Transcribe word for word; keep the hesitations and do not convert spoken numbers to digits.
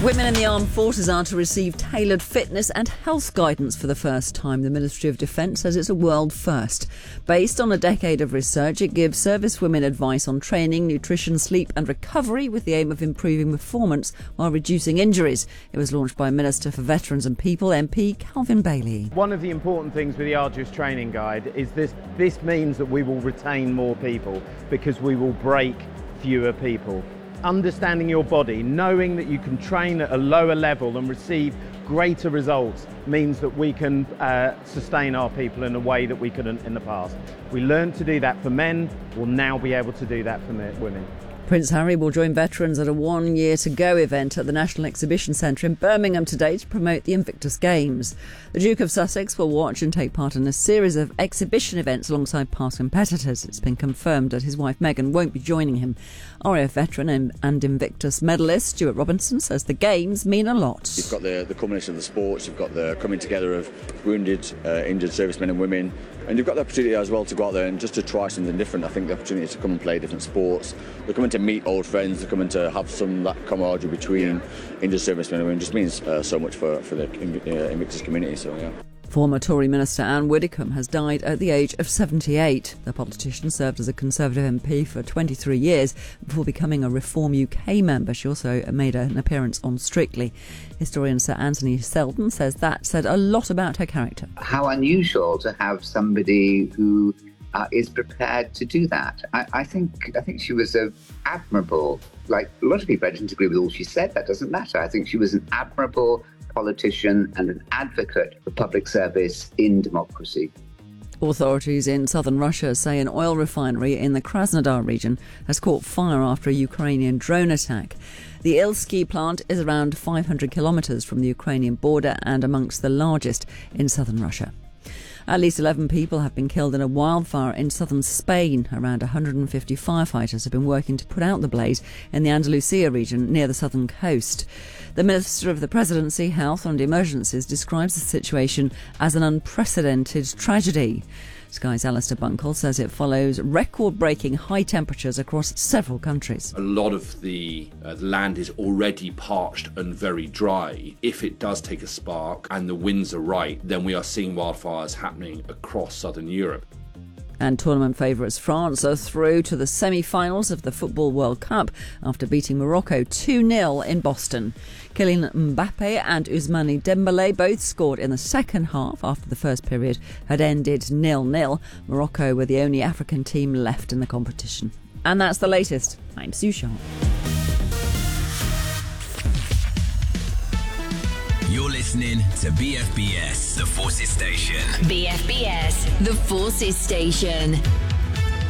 Women in the armed forces are to receive tailored fitness and health guidance for the first time. The Ministry of Defence says it's a world first. Based on a decade of research, it gives servicewomen advice on training, nutrition, sleep and recovery with the aim of improving performance while reducing injuries. It was launched by Minister for Veterans and People, M P Calvin Bailey. One of the important things with the Arduous Training Guide is this, this means that we will retain more people because we will break fewer people. Understanding your body, knowing that you can train at a lower level and receive greater results means that we can uh, sustain our people in a way that we couldn't in the past. We learned to do that for men, we'll now be able to do that for women. Prince Harry will join veterans at a One Year to Go event at the National Exhibition Centre in Birmingham today to promote the Invictus Games. The Duke of Sussex will watch and take part in a series of exhibition events alongside past competitors. It's been confirmed that his wife Meghan won't be joining him. R A F veteran and, and Invictus medalist Stuart Robinson says the Games mean a lot. You've got the, the culmination of the sports, you've got the coming together of wounded, uh, injured servicemen and women, and you've got the opportunity as well to go out there and just to try something different. I think the opportunity to come and play different sports. They're coming to meet old friends, they're coming to have some that camaraderie between injured servicemen and women. It just means uh, so much for, for the uh, Invictus community, so yeah. Former Tory Minister Anne Widdecombe has died at the age of seventy-eight. The politician served as a Conservative M P for twenty-three years before becoming a Reform U K member. She also made an appearance on Strictly. Historian Sir Anthony Selden says that said a lot about her character. How unusual to have somebody who uh, is prepared to do that. I, I think I think she was a admirable, like a lot of people, I didn't agree with all she said. That doesn't matter. I think she was an admirable politician and an advocate for public service in democracy. Authorities in southern Russia say an oil refinery in the Krasnodar region has caught fire after a Ukrainian drone attack. The Ilsky plant is around five hundred kilometres from the Ukrainian border and amongst the largest in southern Russia. At least eleven people have been killed in a wildfire in southern Spain. Around one hundred fifty firefighters have been working to put out the blaze in the Andalusia region near the southern coast. The Minister of the Presidency, Health and Emergencies describes the situation as an unprecedented tragedy. Sky's Alistair Bunkle says it follows record-breaking high temperatures across several countries. A lot of the uh, land is already parched and very dry. If it does take a spark and the winds are right, then we are seeing wildfires happening across southern Europe. And tournament favourites France are through to the semi-finals of the Football World Cup after beating Morocco two nil in Boston. Kylian Mbappe and Ousmane Dembele both scored in the second half after the first period had ended nil nil. Morocco were the only African team left in the competition. And that's the latest. I'm Sue Sharp. You're listening to B F B S, The Forces Station. B F B S, The Forces Station.